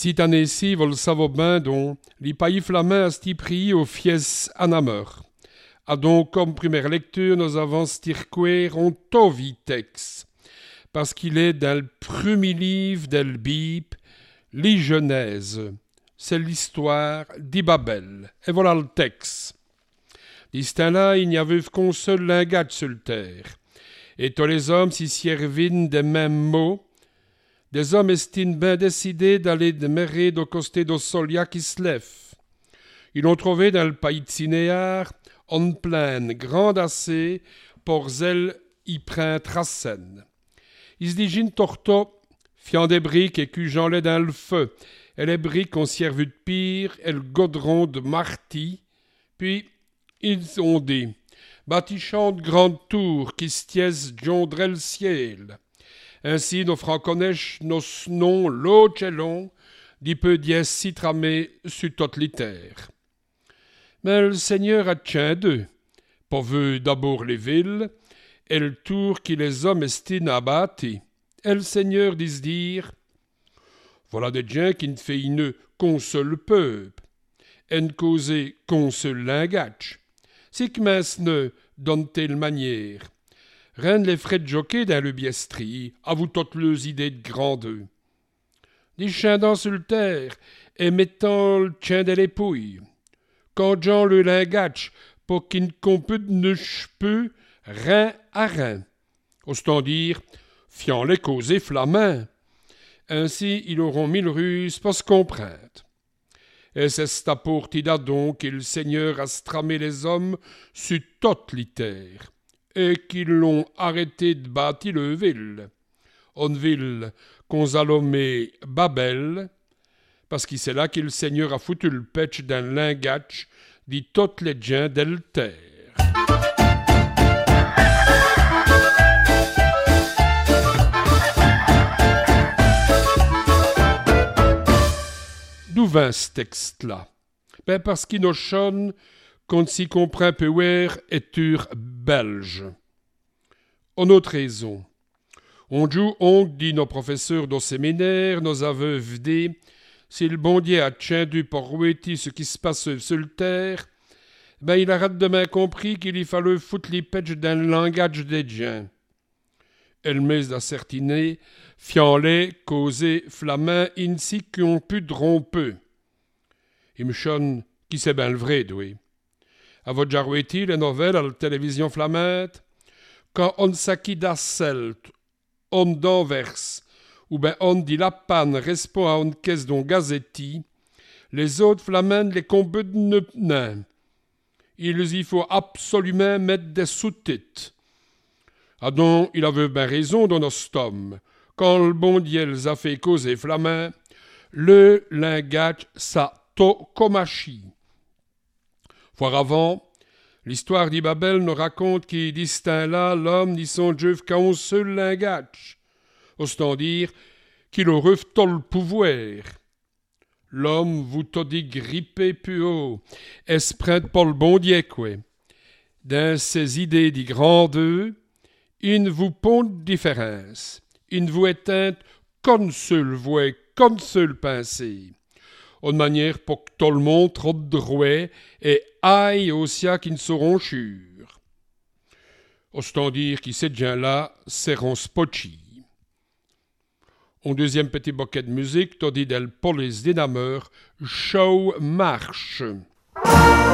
Si tanesi vol savo ben don, li pays flamand a sti pri au fies anameur. A donc, comme première lecture, nous avons stirquer on tovitex, parce qu'il est dans le premier livre del Bible, les Genèse. C'est l'histoire d'Ibabel. Et voilà le texte. Distinct-là, il n'y avait qu'un seul langage sur terre. Et tous les hommes s'y servent des mêmes mots. Des hommes estiment bien décidés d'aller demeurer de côté de Solia qui se lève. Ils l'ont trouvé dans le pays de Sinéar, en plaine grande assez, pour zèle y prendre Tracène. Ils se disent torto, fiant des briques et cujean-les dans le feu, et les briques ont servi de pire, et le godron de marty, puis ils ont dit, bâtissant de grandes tours qui se tièsent jondre le ciel. Ainsi, nos franconèches, nos noms, l'autre et long, d'y peu dièse si tramé sur toute les terres. Mais le Seigneur a tient d'eux, pourvu d'abord les villes, et le tour qui les hommes estiment à bâti. Et le Seigneur dit se dire, voilà des gens qui ne fait une qu'un seul peuple, et ne causent qu'un seul langage. C'est que maintenant donne telle manière. Rien les frais de jockey dans le biestri, à vous toutes les idées de grandeur. Des chiens dans sur le terre, et mettant le chien de l'épouille. Quand Jean le langage, pour qu'il ne compute ne peut, rien à rien. Autant dire, fiant les causer flamands. Ainsi, ils auront mille ruses pour se comprendre. Et c'est sta portida donc que le Seigneur a stramé les hommes sur toute les terres, et qu'ils l'ont arrêté de bâtir le ville. Une ville qu'on a nommée Babel, parce que c'est là que le Seigneur a foutu le pêche d'un langage dit toutes les gens de la terre. D'où vint ce texte-là? Ben parce qu'il nous sonne qu'on s'y comprend peu et tur belge. En autre raison. On joue oncle dit nos professeurs de séminaire, nos aveux dit, si le bon Dieu a tchendu pour rouetti ce qui se passe sur le terre, ben il a rapidement compris qu'il y fallait foutre les pêches dans le langage des gens. Elmez d'assertiner, fianlé, causé, flamand, ainsi qu'on pu dromper. Il me chonne qui c'est ben le vrai, oui. À votre jarouetti, les nouvelles à la télévision flamande, quand on s'acquit d'asselt, on d'enverse, ou ben on dit la panne répond à une caisse d'un gazetti, les autres flamandes les combutent nain. Il y faut absolument mettre des sous-titres. Ah donc, il avait bien raison dans notre homme. Quand le bon Dieu les a fait causer flamand, le langage ça tocomachi. Fois avant, l'histoire d'Ibabel nous raconte qu'il distingue là l'homme ni son Dieu qu'à un seul langage. Autant dire qu'il aurait tout le pouvoir. L'homme vous t'a dit gripper plus haut, et se prête pour le bon Dieu, quoi. Dans ses idées de grandeur, il ne vous pond de différence. Il ne vous éteint qu'une seule voix, qu'une seule pensée. En manière pour que tout le monde trotte droit et aille aussi à qui ne seront sûrs. Autant dire que ces gens-là seront spotchi. En deuxième petit bouquet de musique, t'as dit d'elle police dynameur, show marche.